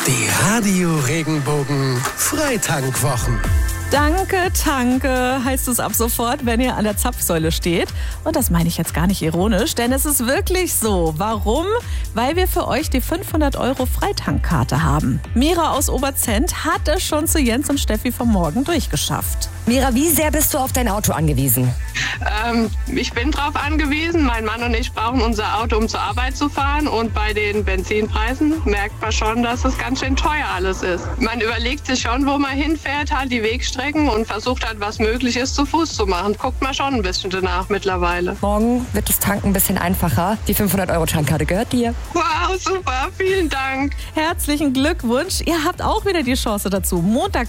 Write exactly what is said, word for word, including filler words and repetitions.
Die Radio Regenbogen Freitankwwochen. Danke, Tanke, heißt es ab sofort, wenn ihr an der Zapfsäule steht. Und das meine ich jetzt gar nicht ironisch, denn es ist wirklich so. Warum? Weil wir für euch die fünfhundert Euro Freitankkarte haben. Mira aus Oberzent hat es schon zu Jens und Steffi vom Morgen durchgeschafft. Mira, wie sehr bist du auf dein Auto angewiesen? Ähm, ich bin drauf angewiesen. Mein Mann und ich brauchen unser Auto, um zur Arbeit zu fahren. Und bei den Benzinpreisen merkt man schon, dass es ganz schön teuer alles ist. Man überlegt sich schon, wo man hinfährt, halt die Wegstrecken und versucht halt, was möglich ist, zu Fuß zu machen. Guckt man schon ein bisschen danach mittlerweile. Morgen wird das Tanken ein bisschen einfacher. Die fünfhundert Euro Tankkarte gehört dir. Wow, super, vielen Dank. Herzlichen Glückwunsch. Ihr habt auch wieder die Chance dazu. Montag